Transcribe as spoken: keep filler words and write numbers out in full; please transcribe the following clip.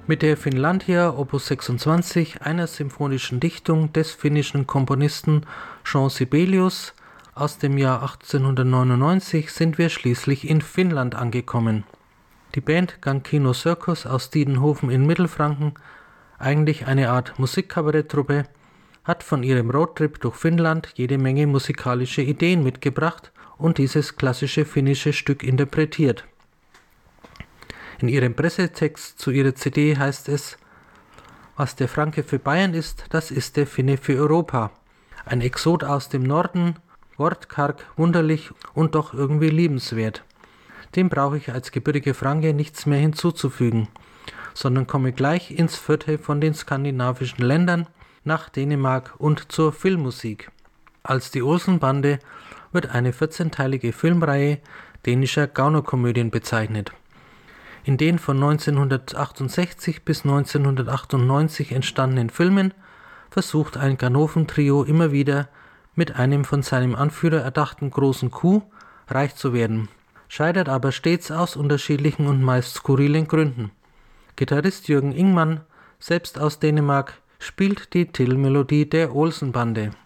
Mit der Finlandia Opus sechsundzwanzig, einer symphonischen Dichtung des finnischen Komponisten Jean Sibelius aus dem Jahr achtzehnhundertneunundneunzig, sind wir schließlich in Finnland angekommen. Die Band Gankino Circus aus Diedenhofen in Mittelfranken, eigentlich eine Art Musikkabaretttruppe, hat von ihrem Roadtrip durch Finnland jede Menge musikalische Ideen mitgebracht und dieses klassische finnische Stück interpretiert. In ihrem Pressetext zu ihrer C D heißt es: Was der Franke für Bayern ist, das ist der Finne für Europa. Ein Exot aus dem Norden, wortkarg, wunderlich und doch irgendwie liebenswert. Dem brauche ich als gebürtiger Franke nichts mehr hinzuzufügen, sondern komme gleich ins Vierte von den skandinavischen Ländern, nach Dänemark und zur Filmmusik. Als die Olsenbande wird eine vierzehnteilige Filmreihe dänischer Gaunerkomödien bezeichnet. In den von neunzehnhundertachtundsechzig bis neunzehnhundertachtundneunzig entstandenen Filmen versucht ein Ganoven-Trio immer wieder, mit einem von seinem Anführer erdachten großen Coup reich zu werden, scheitert aber stets aus unterschiedlichen und meist skurrilen Gründen. Gitarrist Jürgen Ingmann, selbst aus Dänemark, spielt die Titelmelodie der Olsenbande.